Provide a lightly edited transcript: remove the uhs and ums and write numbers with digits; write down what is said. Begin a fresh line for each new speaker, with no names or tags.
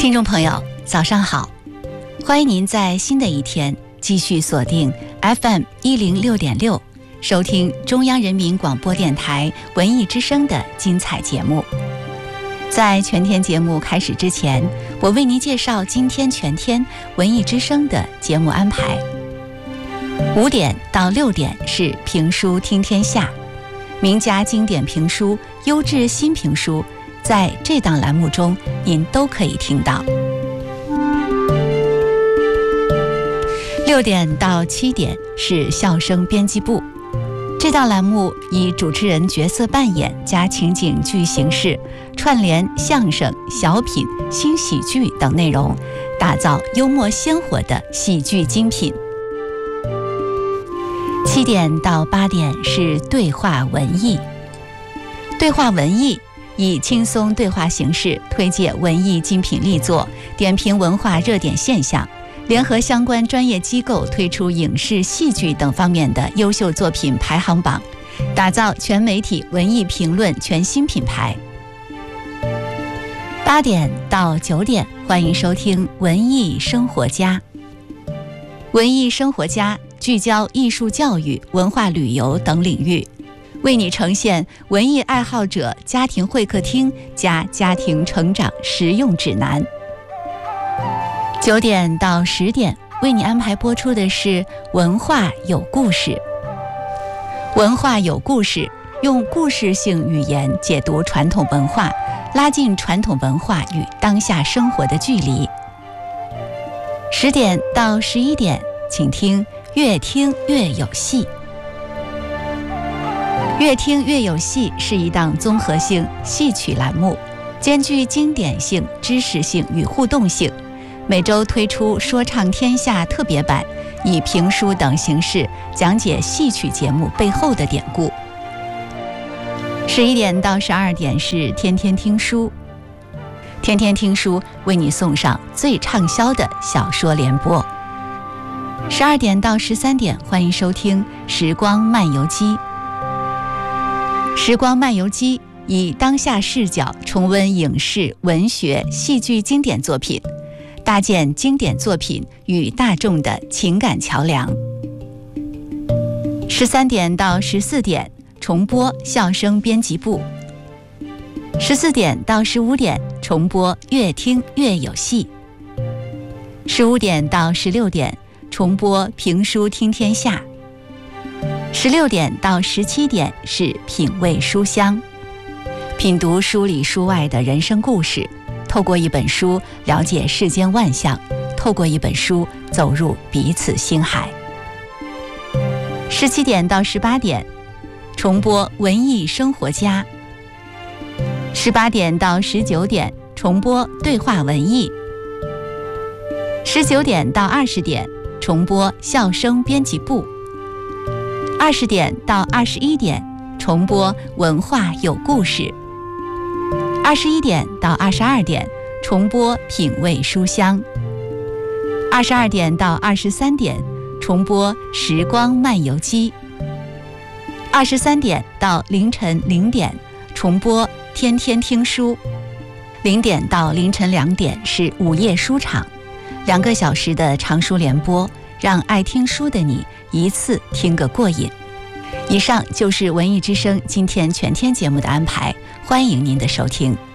听众朋友早上好，欢迎您在新的一天继续锁定 FM106.6 收听中央人民广播电台文艺之声的精彩节目。在全天节目开始之前，我为您介绍今天全天文艺之声的节目安排。5点到6点是评书听天下，名家经典评书、优质新评书，在这档栏目中您都可以听到。6点到7点是笑声编辑部，这档栏目以主持人角色扮演加情景剧形式，串联相声、小品、新喜剧等内容，打造幽默鲜活的喜剧精品。7点到8点是对话文艺，对话文艺以轻松对话形式推介文艺精品力作，点评文化热点现象，联合相关专业机构推出影视、戏剧等方面的优秀作品排行榜，打造全媒体文艺评论全新品牌。8点到9点，欢迎收听文艺生活家。文艺生活家聚焦艺术教育、文化旅游等领域，为你呈现文艺爱好者家庭会客厅加家庭成长实用指南。9点到10点，为你安排播出的是文化有故事。文化有故事，用故事性语言解读传统文化，拉近传统文化与当下生活的距离。10点到11点，请听越听越有戏。越听越有戏是一档综合性戏曲栏目，兼具经典性、知识性与互动性，每周推出说唱天下特别版，以评书等形式讲解戏曲节目背后的典故。11点到12点是天天听书，天天听书为你送上最畅销的小说联播。12点到13点，欢迎收听时光漫游记。时光漫游记以当下视角重温影视、文学、戏剧经典作品，搭建经典作品与大众的情感桥梁。13点到14点重播笑声编辑部。14点到15点重播越听越有戏。15点到16点重播评书听天下。16点到17点是品味书香，品读书里书外的人生故事，透过一本书了解世间万象，透过一本书走入彼此心海。17点到18点重播文艺生活家。18点到19点重播对话文艺。19点到20点重播笑声编辑部。20点到21点重播文化有故事。21点到22点重播品味书香。22点到23点重播时光漫游记。23点到凌晨0点重播天天听书。0点到凌晨2点是午夜书场，2个小时的长书联播，让爱听书的你一次听个过瘾。以上就是文艺之声今天全天节目的安排，欢迎您的收听。